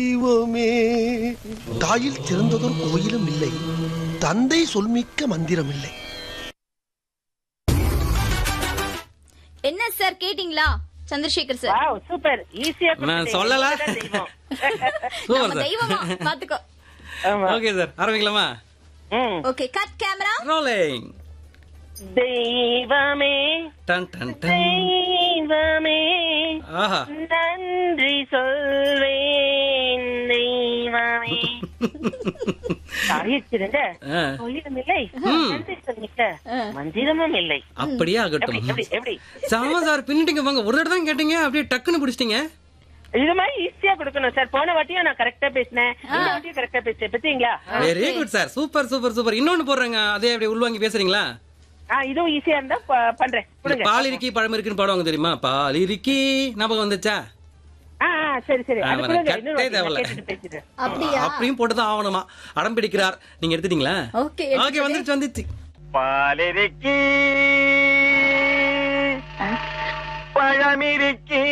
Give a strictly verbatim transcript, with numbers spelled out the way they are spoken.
தெய்வமே தாயில் சிறந்ததொரு கோயிலும் இல்லை, தந்தை சொல்மிக்க மந்திரம் இல்லை. என்ன சார் கேட்டீங்களா சந்திரசேகர் சார்? வாவ் சூப்பர், ஈஸியா நான் சொல்லல. நம்ம தெய்வமா பாத்துக்கோ. ஓகே சார், ஆரம்பிக்கலாமா? Okay, cut camera rolling. தெய்வமே டன் டன் டன். தெய்வமே ஆஹா, நன்றி சொல்வேன் தெய்வமே. தாயிறந்த கோயிலும் இல்லை, நன்றி சொல்லிக்க மந்திரமும் இல்லை. அப்படியே ஆகட்டும். எப்படி எப்படி சாமா சார், பின்னிட்டீங்க வாங்க. ஒரு இடம் தான் கேட்டீங்க, அப்படியே டக்குன்னு பிடிச்சிட்டீங்க. இது மாதிரி ஈஸியா கொடுக்கணும் சார். போன வாட்டியும் நான் கரெக்டா பேசினேன், இந்த வாட்டியும் கரெக்டா பேசுறேன். பத்தீங்களா? Very good sir, super super super. இன்னொன்னு போடுறேங்க, அதே அப்படியே உள்வாங்கி பேசுறீங்களா? இதுவும் ஈஸியா இருந்தா பண்றேன். பால் இருக்கி பழம் இருக்குன்னு பாடுவாங்க தெரியுமா? பால் இருக்கி ஞாபகம் வந்துச்சா? சரி சரி, அப்படியும் போட்டுதான் ஆகணுமா? அடம் பிடிக்கிறார். நீங்க எடுத்துட்டீங்களா? ஓகே, வந்துருச்சு வந்துருச்சு. பால் இருக்கி பழம் இருக்கி